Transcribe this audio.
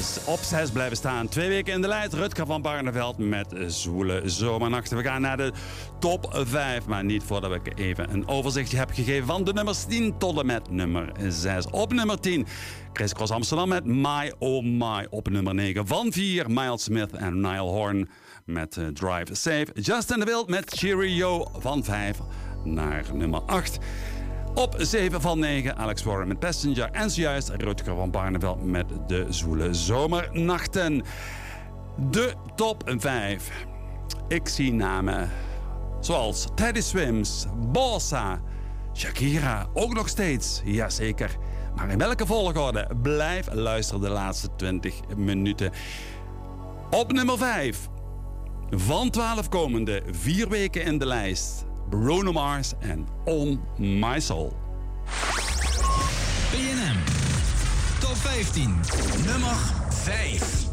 dus op 6 blijven staan. 2 weken in de lijst. Rutger van Barneveld met Zwoele Zomernachten. We gaan naar de top 5. Maar niet voordat ik even een overzichtje heb gegeven van de nummers 10 tot en met nummer 6. Op nummer 10, Chris Cross Amsterdam met My Oh My. Op nummer 9 van 4, Miles Smith en Niall Horan met Drive Safe. Justin de Wild met Cheerio van 5 naar nummer 8. Op 7 van 9, Alex Warren met Passenger. En zojuist Rutger van Barneveld met de Zwoele Zomernachten. De top 5. Ik zie namen zoals Teddy Swims, Bossa, Shakira, ook nog steeds. Jazeker. Maar in welke volgorde? Blijf luisteren de laatste 20 minuten. Op nummer 5. Van 12 komende 4 weken in de lijst. Bruno Mars en On My Soul. BNM Top 15, nummer 5.